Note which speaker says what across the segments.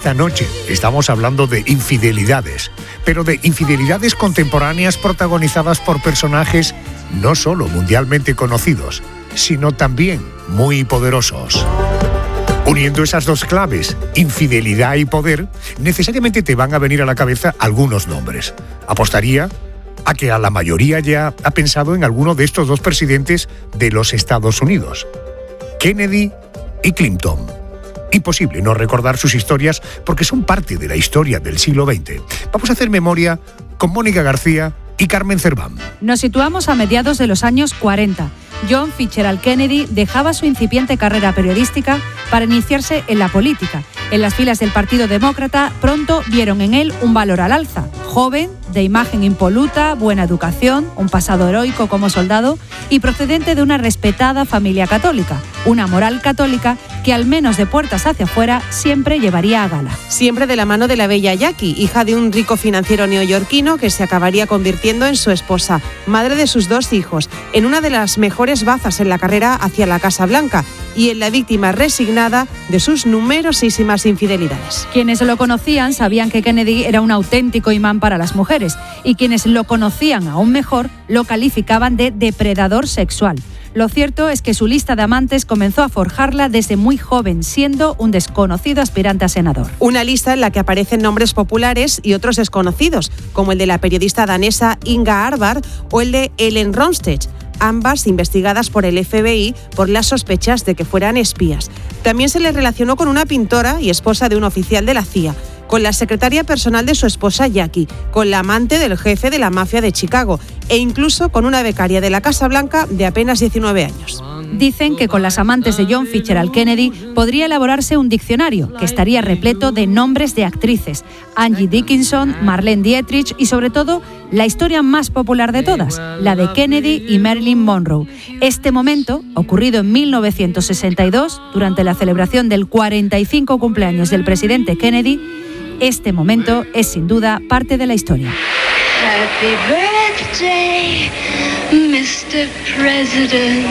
Speaker 1: Esta noche estamos hablando de infidelidades, pero de infidelidades contemporáneas protagonizadas por personajes no solo mundialmente conocidos, sino también muy poderosos. Uniendo esas dos claves, infidelidad y poder, necesariamente te van a venir a la cabeza algunos nombres. Apostaría a que a la mayoría ya ha pensado en alguno de estos dos presidentes de los Estados Unidos, Kennedy y Clinton. Imposible no recordar sus historias porque son parte de la historia del siglo XX. Vamos a hacer memoria con Mónica García y Carmen Cerván.
Speaker 2: Nos situamos a mediados de los años 40. John Fitzgerald Kennedy dejaba su incipiente carrera periodística para iniciarse en la política. En las filas del Partido Demócrata pronto vieron en él un valor al alza. Joven, de imagen impoluta, buena educación, un pasado heroico como soldado y procedente de una respetada familia católica. Una moral católica que al menos de puertas hacia afuera siempre llevaría a gala.
Speaker 3: Siempre de la mano de la bella Jackie, hija de un rico financiero neoyorquino que se acabaría convirtiendo en su esposa, madre de sus 2 hijos, en una de las mejores bazas en la carrera hacia la Casa Blanca y en la víctima resignada de sus numerosísimas infidelidades.
Speaker 2: Quienes lo conocían sabían que Kennedy era un auténtico imán para las mujeres y quienes lo conocían aún mejor lo calificaban de depredador sexual. Lo cierto es que su lista de amantes comenzó a forjarla desde muy joven, siendo un desconocido aspirante a senador.
Speaker 3: Una lista en la que aparecen nombres populares y otros desconocidos, como el de la periodista danesa Inga Arvard o el de Ellen Ronstedt, ambas investigadas por el FBI por las sospechas de que fueran espías. También se le relacionó con una pintora y esposa de un oficial de la CIA, con la secretaria personal de su esposa Jackie, con la amante del jefe de la mafia de Chicago e incluso con una becaria de la Casa Blanca de apenas 19 años.
Speaker 2: Dicen que con las amantes de John Fitzgerald Kennedy podría elaborarse un diccionario que estaría repleto de nombres de actrices, Angie Dickinson, Marlene Dietrich y sobre todo la historia más popular de todas, la de Kennedy y Marilyn Monroe. Este momento, ocurrido en 1962, durante la celebración del 45 cumpleaños del presidente Kennedy, este momento es sin duda parte de la historia.
Speaker 4: Happy birthday, Mr. President.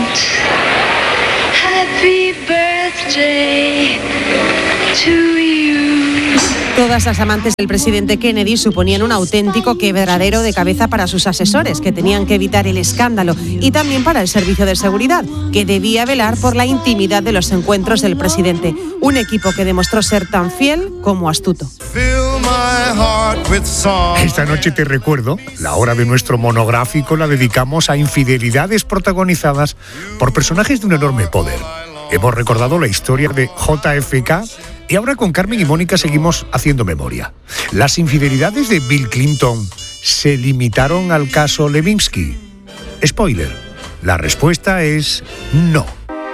Speaker 4: Happy birthday to you.
Speaker 3: Todas las amantes del presidente Kennedy suponían un auténtico quebradero de cabeza para sus asesores, que tenían que evitar el escándalo, y también para el servicio de seguridad, que debía velar por la intimidad de los encuentros del presidente. Un equipo que demostró ser tan fiel como astuto.
Speaker 1: Esta noche te recuerdo, la hora de nuestro monográfico la dedicamos a infidelidades protagonizadas por personajes de un enorme poder. Hemos recordado la historia de JFK y ahora con Carmen y Mónica seguimos haciendo memoria. ¿Las infidelidades de Bill Clinton se limitaron al caso Lewinsky? Spoiler, la respuesta es no.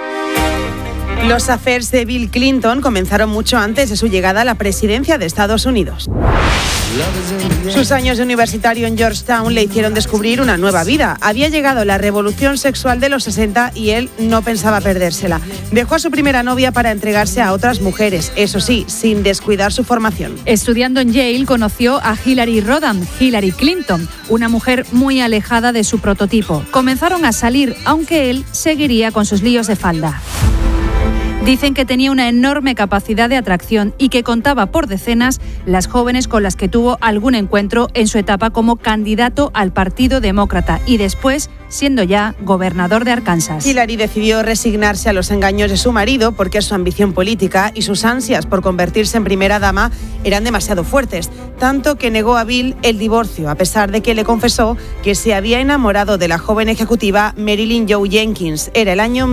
Speaker 3: Los affairs de Bill Clinton comenzaron mucho antes de su llegada a la presidencia de Estados Unidos. Sus años de universitario en Georgetown le hicieron descubrir una nueva vida. Había llegado la revolución sexual de los 60 y él no pensaba perdérsela. Dejó a su primera novia para entregarse a otras mujeres, eso sí, sin descuidar su formación.
Speaker 2: Estudiando en Yale conoció a Hillary Rodham, Hillary Clinton, una mujer muy alejada de su prototipo. Comenzaron a salir, aunque él seguiría con sus líos de falda. Dicen que tenía una enorme capacidad de atracción y que contaba por decenas las jóvenes con las que tuvo algún encuentro en su etapa como candidato al Partido Demócrata y después siendo ya gobernador de Arkansas.
Speaker 3: Hillary decidió resignarse a los engaños de su marido porque su ambición política y sus ansias por convertirse en primera dama eran demasiado fuertes, tanto que negó a Bill el divorcio, a pesar de que le confesó que se había enamorado de la joven ejecutiva Marilyn Joe Jenkins. Era el año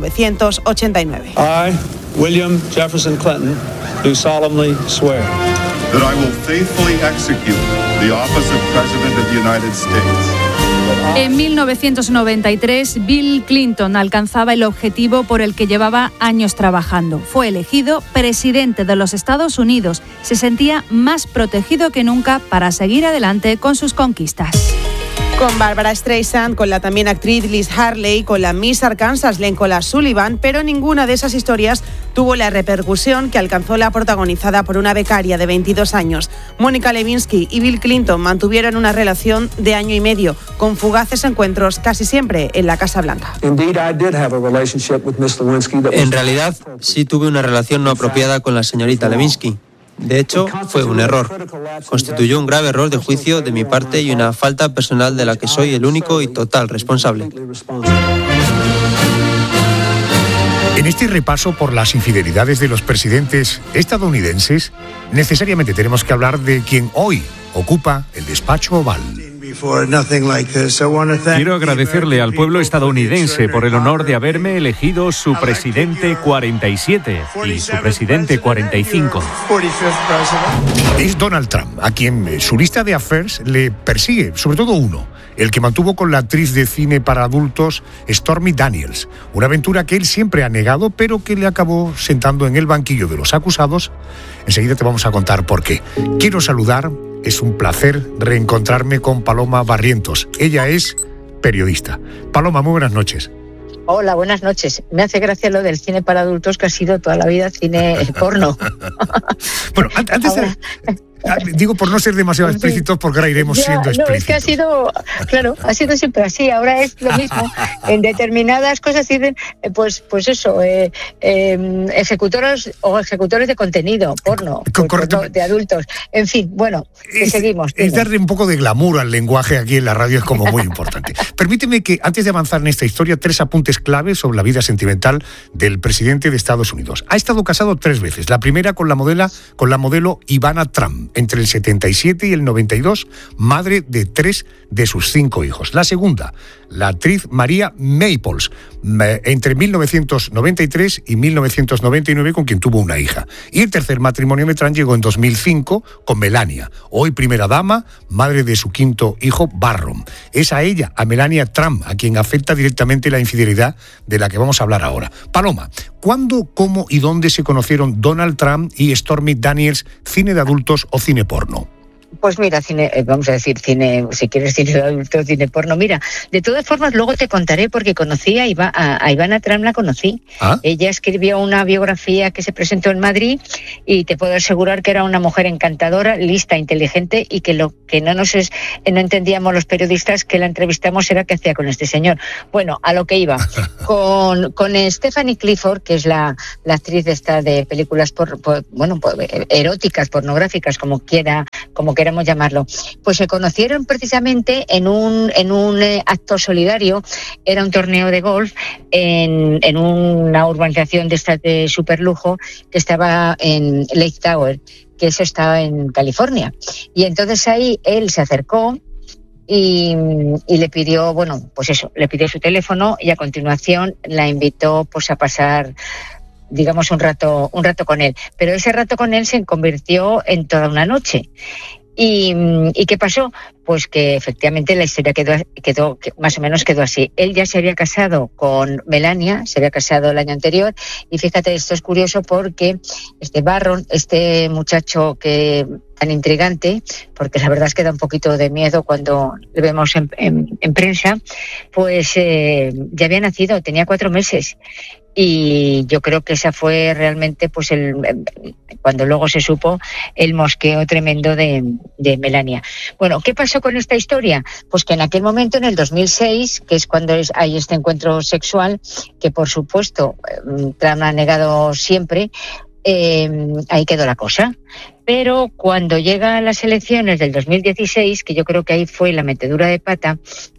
Speaker 3: 1989.
Speaker 5: I, William Jefferson Clinton, do solemnly swear
Speaker 6: that I will faithfully execute the office of President of the United States.
Speaker 2: En 1993, Bill Clinton alcanzaba el objetivo por el que llevaba años trabajando. Fue elegido presidente de los Estados Unidos. Se sentía más protegido que nunca para seguir adelante con sus conquistas.
Speaker 3: Con Barbara Streisand, con la también actriz Liz Harley, con la Miss Arkansas Lencola Sullivan, pero ninguna de esas historias tuvo la repercusión que alcanzó la protagonizada por una becaria de 22 años. Mónica Lewinsky y Bill Clinton mantuvieron una relación de año y medio, con fugaces encuentros casi siempre en la Casa Blanca.
Speaker 7: En realidad, sí tuve una relación no apropiada con la señorita Lewinsky. De hecho, fue un error. Constituyó un grave error de juicio de mi parte y una falta personal de la que soy el único y total responsable.
Speaker 1: En este repaso por las infidelidades de los presidentes estadounidenses, necesariamente tenemos que hablar de quien hoy ocupa el despacho oval.
Speaker 8: Quiero agradecerle al pueblo estadounidense por el honor de haberme elegido su presidente 47 y su presidente 45.
Speaker 1: Es Donald Trump, a quien su lista de affairs le persigue, sobre todo uno, el que mantuvo con la actriz de cine para adultos Stormy Daniels, una aventura que él siempre ha negado, pero que le acabó sentando en el banquillo de los acusados. Enseguida te vamos a contar por qué. Quiero saludar, es un placer reencontrarme con Paloma Barrientos. Ella es periodista. Paloma, muy buenas noches.
Speaker 9: Hola, buenas noches. Me hace gracia lo del cine para adultos, que ha sido toda la vida cine porno.
Speaker 1: Bueno, antes
Speaker 9: ahora...
Speaker 1: Digo por no ser demasiado explícitos, porque ahora iremos siendo explícitos. No,
Speaker 9: es que ha sido siempre así. Ahora es lo mismo. En determinadas cosas dicen, pues eso, ejecutores de contenido, porno, de adultos. En fin, bueno, seguimos.
Speaker 1: Es darle un poco de glamour al lenguaje aquí en la radio, es como muy importante. Permíteme que, antes de avanzar en esta historia, 3 apuntes claves sobre la vida sentimental del presidente de Estados Unidos. Ha estado casado 3 veces. La primera con la modelo Ivana Trump, entre el 77 y el 92, madre de 3 de sus 5 hijos. La segunda, la actriz Maria Maples, entre 1993 y 1999, con quien tuvo una hija. Y el tercer matrimonio de Trump llegó en 2005 con Melania, hoy primera dama, madre de su 5º hijo, Barron. Es a ella, a Melania Trump, a quien afecta directamente la infidelidad de la que vamos a hablar ahora. Paloma, ¿cuándo, cómo y dónde se conocieron Donald Trump y Stormy Daniels, cine de adultos o cine porno?
Speaker 9: Pues mira, vamos a decir cine, si quieres cine de adultos, cine porno. Mira, de todas formas luego te contaré, porque conocí a Ivana Trump, la conocí. ¿Ah? Ella escribió una biografía que se presentó en Madrid y te puedo asegurar que era una mujer encantadora, lista, inteligente, y que lo que no entendíamos los periodistas que la entrevistamos era qué hacía con este señor. Bueno, a lo que iba. Con Stephanie Clifford, que es la actriz de películas eróticas, pornográficas, como queramos llamarlo, pues se conocieron precisamente en un acto solidario. Era un torneo de golf en una urbanización de estas de superlujo que estaba en Lake Tower, que eso estaba en California. Y entonces ahí él se acercó y le pidió, le pidió su teléfono, y a continuación la invitó pues a pasar, digamos, un rato con él. Pero ese rato con él se convirtió en toda una noche. ¿Y qué pasó? Pues que efectivamente la historia quedó más o menos así. Él ya se había casado con Melania, se había casado el año anterior, y fíjate, esto es curioso porque Barron, este muchacho tan intrigante, porque la verdad es que da un poquito de miedo cuando le vemos en prensa, pues ya había nacido, tenía 4 meses. Y yo creo que esa fue realmente, pues cuando luego se supo, el mosqueo tremendo de Melania. Bueno, ¿qué pasó con esta historia? Pues que en aquel momento, en el 2006, que es cuando hay este encuentro sexual, que por supuesto Trump ha negado siempre, ahí quedó la cosa. Pero cuando llegan las elecciones del 2016, que yo creo que ahí fue la metedura de pata,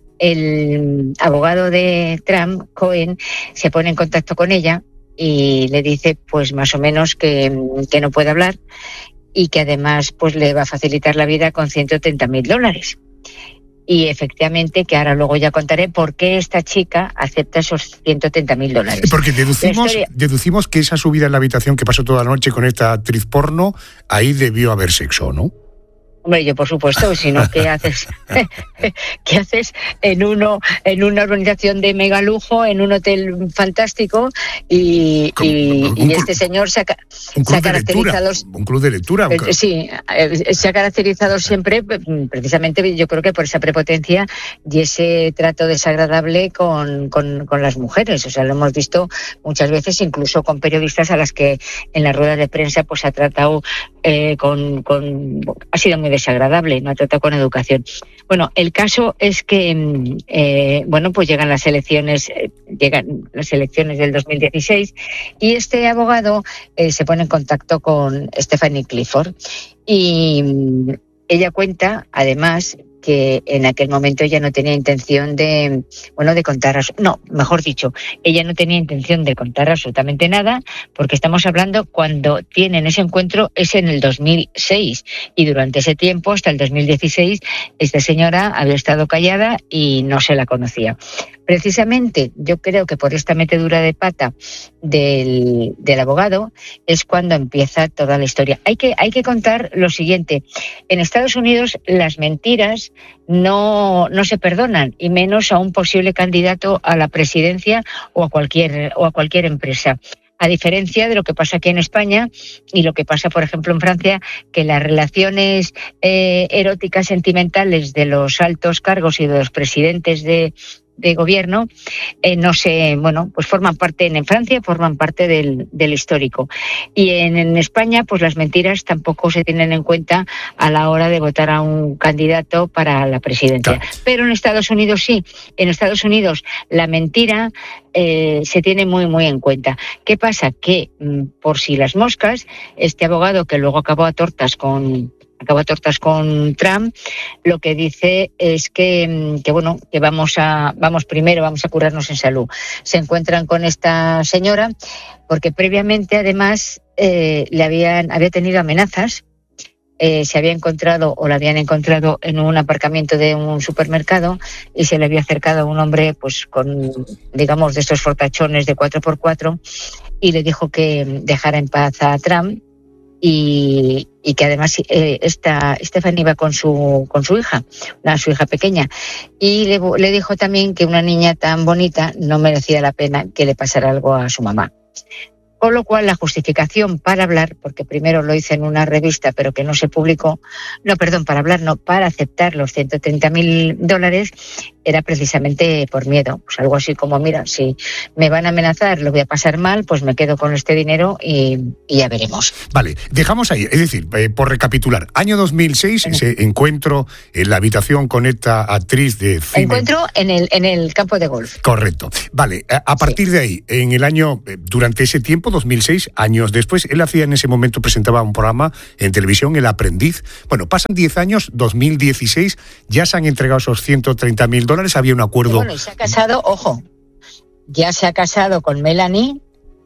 Speaker 9: el abogado de Trump, Cohen, se pone en contacto con ella y le dice, pues más o menos que no puede hablar, y que además pues le va a facilitar la vida con $130,000. Y efectivamente, que ahora luego ya contaré por qué esta chica acepta esos $130,000.
Speaker 1: Porque deducimos que esa subida en la habitación que pasó toda la noche con esta actriz porno, ahí debió haber sexo, ¿no?
Speaker 9: Hombre, yo por supuesto, si no, ¿qué haces? ¿Qué haces en una organización de mega lujo, en un hotel fantástico, y este señor se ha caracterizado...
Speaker 1: Un club de lectura.
Speaker 9: Sí, se ha caracterizado siempre, precisamente yo creo que por esa prepotencia y ese trato desagradable con las mujeres. O sea, lo hemos visto muchas veces, incluso con periodistas a las que en las ruedas de prensa pues ha tratado ha sido muy desagradable, no ha tratado con educación. Bueno, el caso es que, pues llegan las elecciones del 2016 y este abogado se pone en contacto con Stephanie Clifford y ella cuenta, además, que en aquel momento ella no tenía intención de contar, ella no tenía intención de contar absolutamente nada, porque estamos hablando cuando tienen ese encuentro es en el 2006 y durante ese tiempo, hasta el 2016, esta señora había estado callada y no se la conocía. Precisamente, yo creo que por esta metedura de pata del abogado es cuando empieza toda la historia. Hay que contar lo siguiente. En Estados Unidos las mentiras no se perdonan, y menos a un posible candidato a la presidencia o a cualquier empresa. A diferencia de lo que pasa aquí en España y lo que pasa, por ejemplo, en Francia, que las relaciones eróticas sentimentales de los altos cargos y de los presidentes de gobierno forman parte, en Francia forman parte del histórico, y en España pues las mentiras tampoco se tienen en cuenta a la hora de votar a un candidato para la presidencia. Claro. Pero en Estados Unidos sí, en Estados Unidos la mentira se tiene muy muy en cuenta. ¿Qué pasa? Que por si las moscas, este abogado, que luego acabó a tortas con Trump, lo que dice es que vamos a curarnos en salud. Se encuentran con esta señora porque previamente, además, había tenido amenazas. Se había encontrado o la habían encontrado en un aparcamiento de un supermercado y se le había acercado un hombre pues con, digamos, de estos fortachones de 4x4 y le dijo que dejara en paz a Trump. Y que además Stephanie iba con su hija, su hija pequeña, y le dijo también que una niña tan bonita no merecía la pena que le pasara algo a su mamá. Con lo cual la justificación para hablar, porque primero lo hice en una revista pero que no se publicó, para aceptar los $130,000 era precisamente por miedo. Pues algo así como, mira, si me van a amenazar, lo voy a pasar mal, pues me quedo con este dinero y ya veremos.
Speaker 1: Vale, dejamos ahí. Es decir, por recapitular, año 2006, ese encuentro en la habitación con esta actriz de cine.
Speaker 9: Encuentro en el campo de golf.
Speaker 1: Correcto. Vale, a partir de ahí, en el año, durante ese tiempo, 2006, años después, él hacía en ese momento, presentaba un programa en televisión, El Aprendiz. Bueno, pasan 10 años, 2016, ya se han entregado esos $130,000. Había un acuerdo.
Speaker 9: Bueno, y se ha casado, ojo, ya se ha casado con Melania,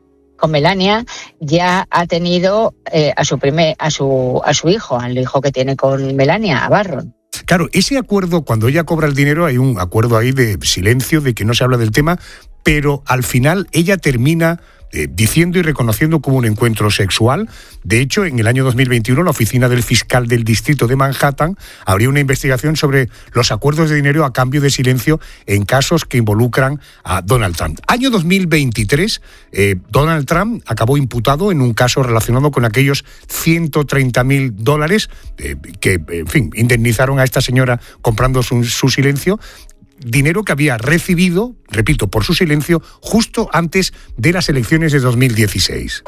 Speaker 9: ya ha tenido a su hijo, al hijo que tiene con Melania, a Barron.
Speaker 1: Claro, ese acuerdo, cuando ella cobra el dinero, hay un acuerdo ahí de silencio, de que no se habla del tema, pero al final ella termina diciendo y reconociendo como un encuentro sexual. De hecho, en el año 2021, la oficina del fiscal del distrito de Manhattan abrió una investigación sobre los acuerdos de dinero a cambio de silencio en casos que involucran a Donald Trump. Año 2023, Donald Trump acabó imputado en un caso relacionado con aquellos $130,000 que, en fin, indemnizaron a esta señora comprando su silencio. Dinero que había recibido, repito, por su silencio, justo antes de las elecciones de 2016.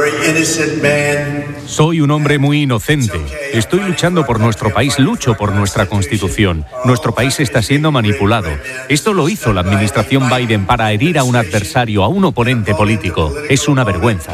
Speaker 8: Soy un hombre muy inocente. Estoy luchando por nuestro país, lucho por nuestra Constitución. Nuestro país está siendo manipulado. Esto lo hizo la administración Biden para herir a un adversario, a un oponente político. Es una vergüenza.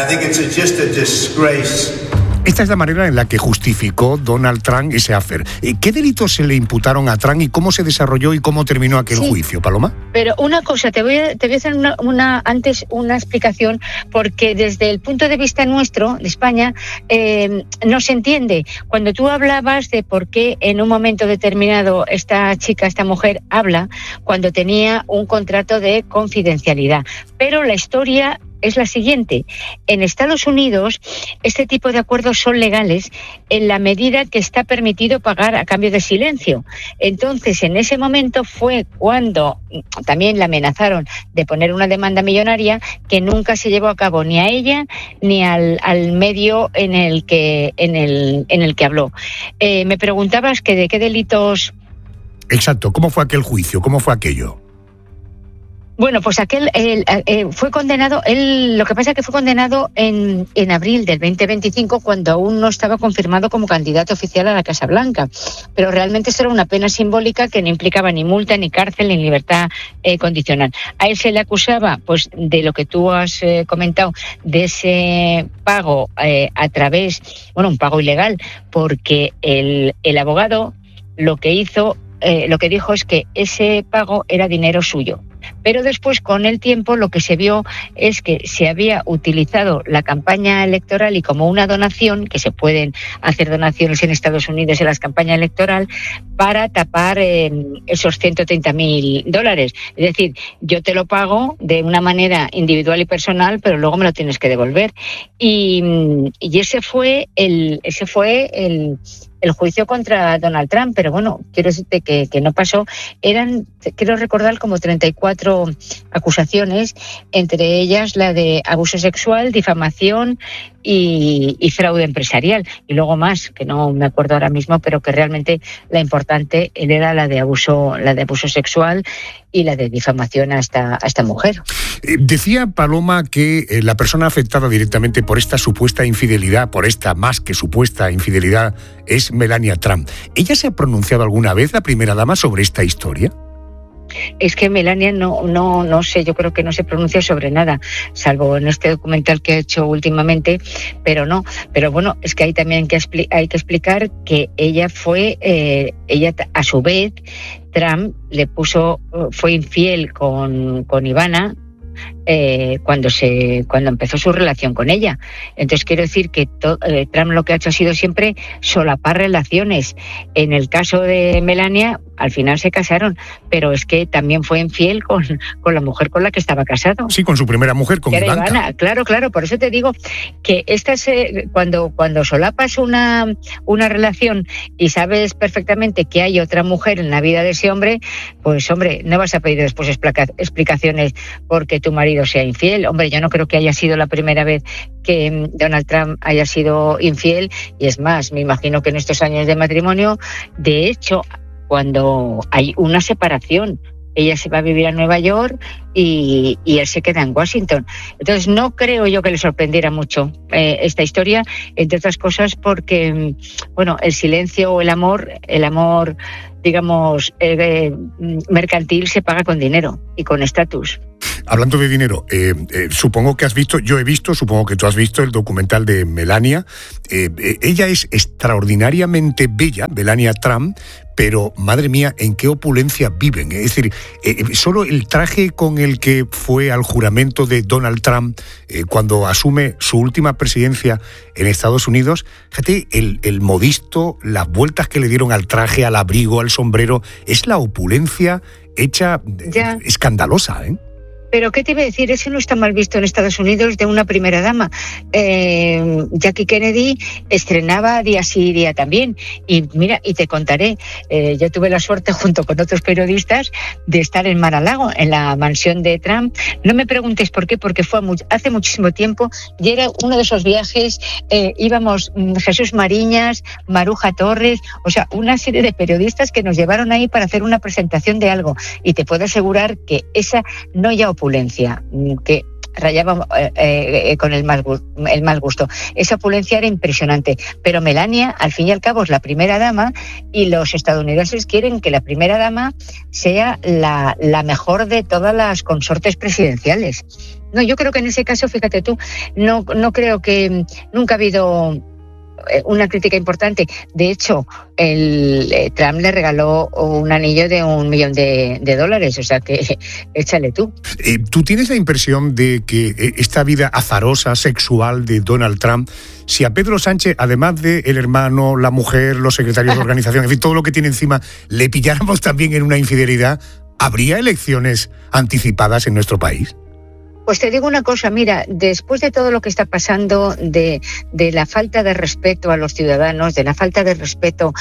Speaker 1: Esta es la manera en la que justificó Donald Trump ese affair. ¿Qué delitos se le imputaron a Trump y cómo se desarrolló y cómo terminó aquel juicio, Paloma?
Speaker 9: Pero una cosa, te voy a hacer antes una explicación, porque desde el punto de vista nuestro, de España, no se entiende. Cuando tú hablabas de por qué en un momento determinado esta mujer habla cuando tenía un contrato de confidencialidad. Pero la historia es la siguiente. En Estados Unidos, este tipo de acuerdos son legales en la medida que está permitido pagar a cambio de silencio. Entonces, en ese momento fue cuando también la amenazaron de poner una demanda millonaria que nunca se llevó a cabo ni a ella ni al medio en el que habló. Me preguntabas que de qué delitos.
Speaker 1: Exacto. ¿Cómo fue aquel juicio? ¿Cómo fue aquello?
Speaker 9: Bueno, pues fue condenado, lo que pasa es que fue condenado en abril del 2025, cuando aún no estaba confirmado como candidato oficial a la Casa Blanca. Pero realmente eso era una pena simbólica que no implicaba ni multa, ni cárcel, ni libertad condicional. A él se le acusaba, pues, de lo que tú has comentado, de ese pago a través, un pago ilegal, porque el abogado lo que dijo es que ese pago era dinero suyo. Pero después, con el tiempo, lo que se vio es que se había utilizado la campaña electoral y como una donación, que se pueden hacer donaciones en Estados Unidos en las campañas electorales, para tapar esos $130,000. Es decir, yo te lo pago de una manera individual y personal, pero luego me lo tienes que devolver. Y ese fue el juicio contra Donald Trump, pero bueno, quiero decirte que no pasó. Quiero recordar, como 34 acusaciones, entre ellas la de abuso sexual, difamación y fraude empresarial. Y luego más, que no me acuerdo ahora mismo, pero que realmente la importante era la de abuso sexual y la de difamación a esta mujer.
Speaker 1: Decía Paloma que la persona afectada directamente por esta supuesta infidelidad, por esta más que supuesta infidelidad, es Melania Trump. ¿Ella se ha pronunciado alguna vez, la primera dama, sobre esta historia?
Speaker 9: Es que Melania no sé, yo creo que no se pronuncia sobre nada, salvo en este documental que ha hecho últimamente, pero no. Pero bueno, es que hay también hay que explicar que ella a su vez, Trump fue infiel con Ivana cuando empezó su relación con ella. Entonces quiero decir que Trump lo que ha hecho ha sido siempre solapar relaciones. En el caso de Melania, al final se casaron, pero es que también fue infiel con la mujer con la que estaba casado.
Speaker 1: Sí, con su primera mujer, con Ivanka.
Speaker 9: Ivana. Claro, por eso te digo que cuando solapas una relación y sabes perfectamente que hay otra mujer en la vida de ese hombre, pues hombre, no vas a pedir después explicaciones porque tu marido sea infiel. Hombre, yo no creo que haya sido la primera vez que Donald Trump haya sido infiel, y es más, me imagino que en estos años de matrimonio, de hecho, cuando hay una separación, ella se va a vivir a Nueva York y él se queda en Washington. Entonces no creo yo que le sorprendiera mucho esta historia, entre otras cosas porque, el silencio o el amor, digamos, mercantil se paga con dinero y con estatus.
Speaker 1: Hablando de dinero, supongo que supongo que tú has visto el documental de Melania. Ella es extraordinariamente bella, Melania Trump, pero madre mía, ¿en qué opulencia viven? Es decir, solo el traje con el que fue al juramento de Donald Trump cuando asume su última presidencia en Estados Unidos, fíjate, el modisto, las vueltas que le dieron al traje, al abrigo, al sombrero, es la opulencia hecha escandalosa, ¿eh?
Speaker 9: Pero ¿qué te iba a decir? Eso no está mal visto en Estados Unidos de una primera dama. Jackie Kennedy estrenaba día sí y día también. Y mira, y te contaré, yo tuve la suerte junto con otros periodistas de estar en Mar-a-Lago, en la mansión de Trump. No me preguntes por qué, porque fue hace muchísimo tiempo y era uno de esos viajes, íbamos Jesús Mariñas, Maruja Torres, o sea, una serie de periodistas que nos llevaron ahí para hacer una presentación de algo. Y te puedo asegurar que esa no ya opulencia, que rayaba con el mal gusto. Esa opulencia era impresionante, pero Melania, al fin y al cabo, es la primera dama y los estadounidenses quieren que la primera dama sea la mejor de todas las consortes presidenciales. No, yo creo que en ese caso, fíjate tú, no creo que nunca ha habido una crítica importante. De hecho, Trump le regaló un anillo de $1 millón, o sea que échale tú.
Speaker 1: ¿Tú tienes la impresión de que esta vida azarosa, sexual de Donald Trump, si a Pedro Sánchez, además de el hermano, la mujer, los secretarios de organización, en fin, todo lo que tiene encima, le pilláramos también en una infidelidad, ¿habría elecciones anticipadas en nuestro país?
Speaker 9: Pues te digo una cosa, mira, después de todo lo que está pasando, de la falta de respeto a los ciudadanos, de la falta de respeto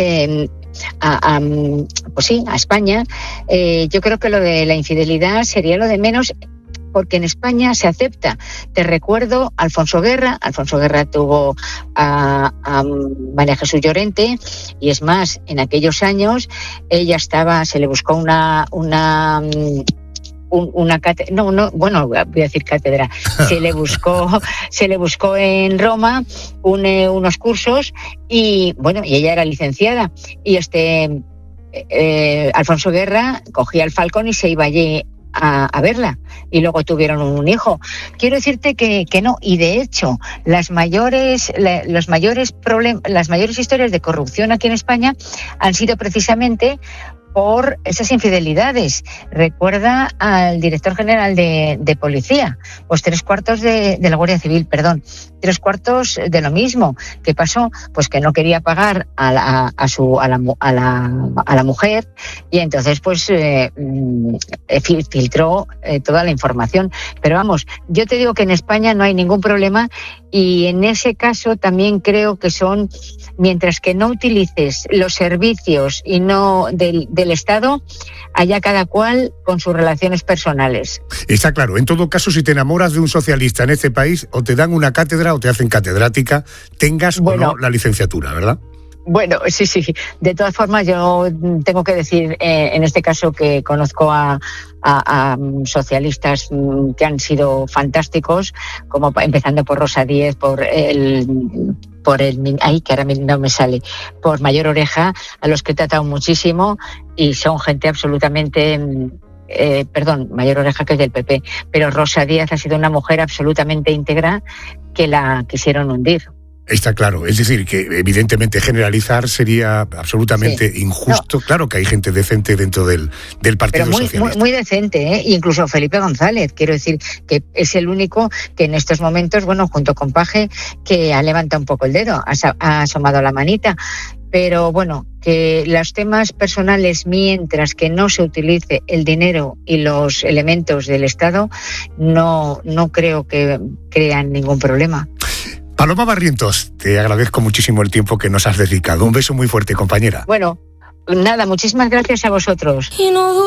Speaker 9: a España, yo creo que lo de la infidelidad sería lo de menos, porque en España se acepta. Te recuerdo Alfonso Guerra tuvo a María Jesús Llorente, y es más, en aquellos años ella se le buscó una una cátedra, bueno, voy a decir cátedra, se le buscó en Roma unos cursos y ella era licenciada y Alfonso Guerra cogía el Falcón y se iba allí a verla, y luego tuvieron un hijo. Quiero decirte que no, y de hecho las mayores historias de corrupción aquí en España han sido precisamente por esas infidelidades. Recuerda al director general de policía, pues 3/4 de la Guardia Civil, 3/4 de lo mismo. ¿Qué pasó? Pues que no quería pagar a la mujer, y entonces pues filtró toda la información. Pero vamos, yo te digo que en España no hay ningún problema, y en ese caso también creo que mientras que no utilices los servicios y no del Estado, allá cada cual con sus relaciones personales.
Speaker 1: Está claro. En todo caso, si te enamoras de un socialista en este país, o te dan una cátedra o te hacen catedrática, tengas o no la licenciatura, ¿verdad?
Speaker 9: Bueno, sí. De todas formas, yo tengo que decir, en este caso, que conozco a socialistas que han sido fantásticos, como empezando por Rosa Díez, por Mayor Oreja, a los que he tratado muchísimo, y son gente absolutamente... Mayor Oreja, que es del PP, pero Rosa Díez ha sido una mujer absolutamente íntegra, que la quisieron hundir.
Speaker 1: Está claro, es decir, que evidentemente generalizar sería absolutamente injusto. No. Claro que hay gente decente dentro del Partido Socialista.
Speaker 9: Muy decente, ¿eh? Incluso Felipe González, quiero decir, que es el único que en estos momentos, junto con Paje, que ha levantado un poco el dedo, ha asomado la manita. Pero que los temas personales, mientras que no se utilice el dinero y los elementos del Estado, no creo que crean ningún problema.
Speaker 1: Paloma Barrientos, te agradezco muchísimo el tiempo que nos has dedicado. Un beso muy fuerte, compañera.
Speaker 9: Nada, muchísimas gracias a vosotros.